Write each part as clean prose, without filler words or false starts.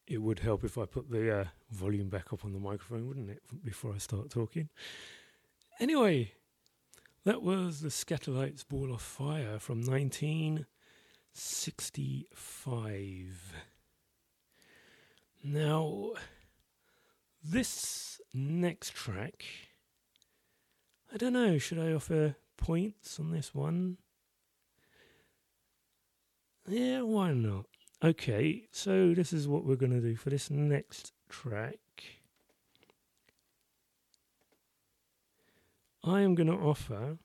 It would help if I put the volume back up on the microphone, wouldn't it, before I start talking? Anyway, that was the Skatalites Ball of Fire from 1965. Now, this next track, I don't know, should I offer points on this one? Yeah, why not? Okay, so this is what we're going to do for this next track. I am going to offer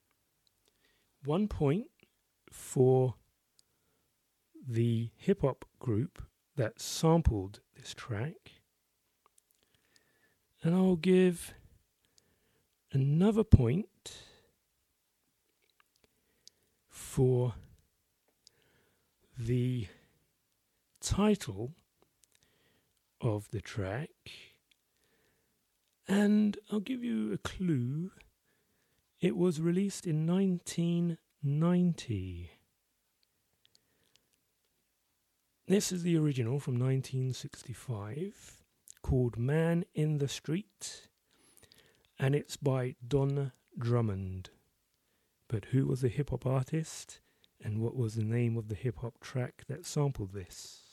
1 point for the hip-hop group that sampled this track, and I'll give another point for the title of the track, and I'll give you a clue. It was released in 1990. This is the original from 1965, called Man in the Street, and it's by Don Drummond. But who was the hip-hop artist, and what was the name of the hip-hop track that sampled this?